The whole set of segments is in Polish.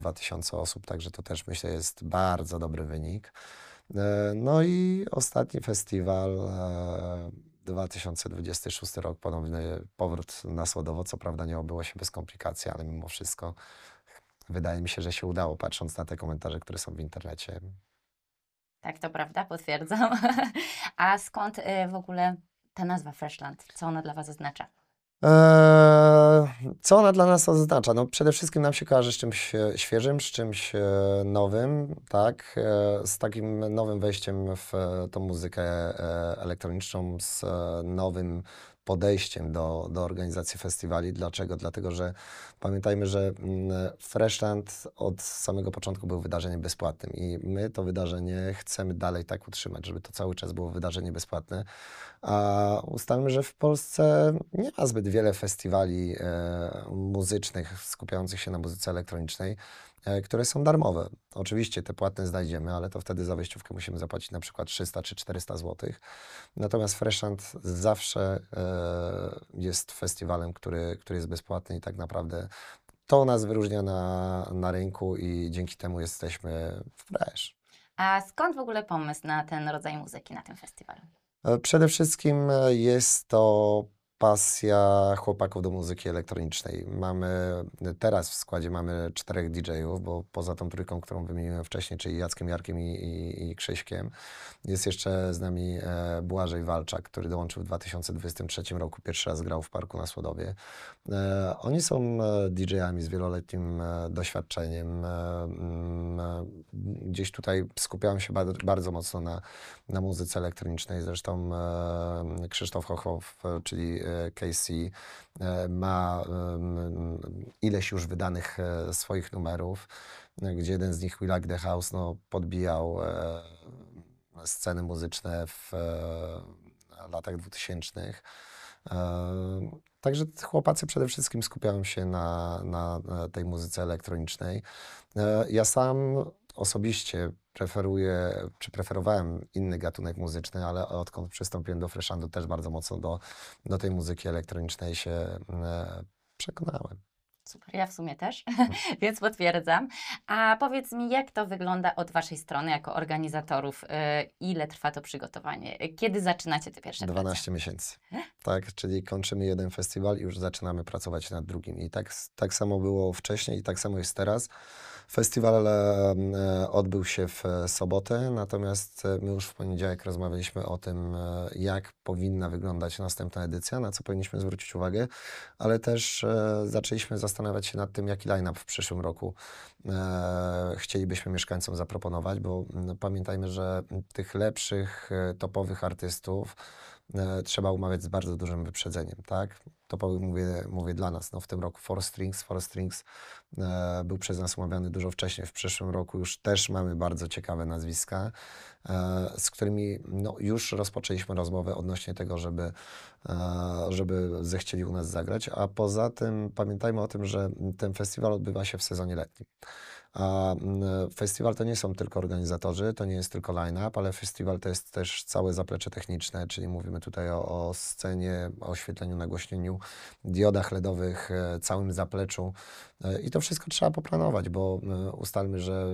2000 osób, także to też myślę jest bardzo dobry wynik. No i ostatni festiwal, 2026 rok, ponowny powrót na Słodowo. Co prawda nie obyło się bez komplikacji, ale mimo wszystko wydaje mi się, że się udało, patrząc na te komentarze, które są w internecie. Tak, to prawda, potwierdzam. A skąd w ogóle ta nazwa Freshland? Co ona dla Was oznacza? Co ona dla nas oznacza? No przede wszystkim nam się kojarzy z czymś świeżym, z czymś nowym, tak? Z takim nowym wejściem w tą muzykę elektroniczną, z nowym podejściem do organizacji festiwali. Dlaczego? Dlatego, że pamiętajmy, że Freshland od samego początku był wydarzeniem bezpłatnym i my to wydarzenie chcemy dalej tak utrzymać, żeby to cały czas było wydarzenie bezpłatne. A ustalmy, że w Polsce nie ma zbyt wiele festiwali muzycznych skupiających się na muzyce elektronicznej, które są darmowe. Oczywiście te płatne znajdziemy, ale to wtedy za wejściówkę musimy zapłacić na przykład 300 czy 400 zł. Natomiast Freshland zawsze jest festiwalem, który jest bezpłatny i tak naprawdę to nas wyróżnia na rynku i dzięki temu jesteśmy fresh. A skąd w ogóle pomysł na ten rodzaj muzyki na tym festiwalu? Przede wszystkim jest to pasja chłopaków do muzyki elektronicznej. Teraz w składzie mamy 4 DJ-ów, bo poza tą trójką, którą wymieniłem wcześniej, czyli Jackiem Jarkiem i Krzyśkiem, jest jeszcze z nami Błażej Walczak, który dołączył w 2023 roku, pierwszy raz grał w Parku na Słodowie. Oni są DJ-ami z wieloletnim doświadczeniem. Gdzieś tutaj skupiałem się bardzo mocno na muzyce elektronicznej. Zresztą Krzysztof Hochow, czyli Casey, ma ileś już wydanych swoich numerów, gdzie jeden z nich, We Like the House, no, podbijał sceny muzyczne w latach 2000. Także chłopacy przede wszystkim skupiają się na tej muzyce elektronicznej. Ja sam osobiście preferowałem inny gatunek muzyczny, ale odkąd przystąpiłem do Freshlandu, też bardzo mocno do tej muzyki elektronicznej się przekonałem. Super, ja w sumie też, więc potwierdzam. A powiedz mi, jak to wygląda od Waszej strony jako organizatorów? Ile trwa to przygotowanie? Kiedy zaczynacie te pierwsze prace? 12 miesięcy. Tak, czyli kończymy jeden festiwal i już zaczynamy pracować nad drugim. I tak samo było wcześniej i tak samo jest teraz. Festiwal odbył się w sobotę, natomiast my już w poniedziałek rozmawialiśmy o tym, jak powinna wyglądać następna edycja, na co powinniśmy zwrócić uwagę, ale też zaczęliśmy zastanawiać się nad tym, jaki line-up w przyszłym roku chcielibyśmy mieszkańcom zaproponować, bo pamiętajmy, że tych lepszych, topowych artystów trzeba umawiać z bardzo dużym wyprzedzeniem, tak? Topowych mówię dla nas. No, w tym roku Four Strings był przez nas umawiany dużo wcześniej. W przyszłym roku już też mamy bardzo ciekawe nazwiska, z którymi no, już rozpoczęliśmy rozmowę odnośnie tego, żeby zechcieli u nas zagrać. A poza tym pamiętajmy o tym, że ten festiwal odbywa się w sezonie letnim. A festiwal to nie są tylko organizatorzy, to nie jest tylko line-up, ale festiwal to jest też całe zaplecze techniczne, czyli mówimy tutaj o scenie, o oświetleniu, nagłośnieniu, diodach LEDowych, całym zapleczu. I to wszystko trzeba poplanować, bo ustalmy, że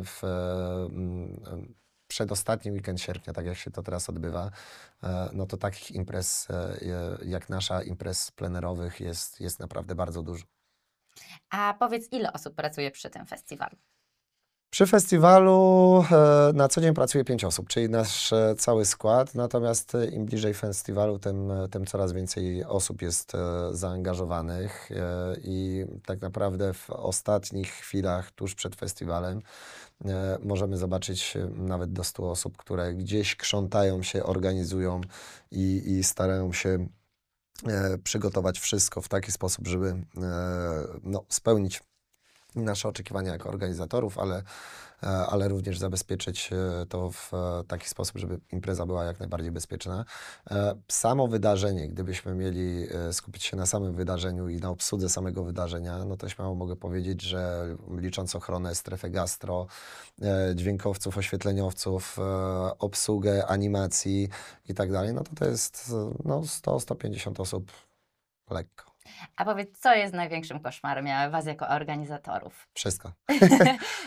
przedostatni weekend sierpnia, tak jak się to teraz odbywa, no to takich imprez jak nasza, imprez plenerowych jest naprawdę bardzo dużo. A powiedz, ile osób pracuje przy tym festiwalu? Przy festiwalu na co dzień pracuje 5 osób, czyli nasz cały skład, natomiast im bliżej festiwalu, tym coraz więcej osób jest zaangażowanych i tak naprawdę w ostatnich chwilach, tuż przed festiwalem, możemy zobaczyć nawet do 100 osób, które gdzieś krzątają się, organizują i starają się przygotować wszystko w taki sposób, żeby no, spełnić nasze oczekiwania jako organizatorów, ale również zabezpieczyć to w taki sposób, żeby impreza była jak najbardziej bezpieczna. Samo wydarzenie, gdybyśmy mieli skupić się na samym wydarzeniu i na obsłudze samego wydarzenia, no to śmiało mogę powiedzieć, że licząc ochronę, strefę gastro, dźwiękowców, oświetleniowców, obsługę animacji i tak dalej, no to jest no 100-150 osób lekko. A powiedz, co jest największym koszmarem Was jako organizatorów? Wszystko.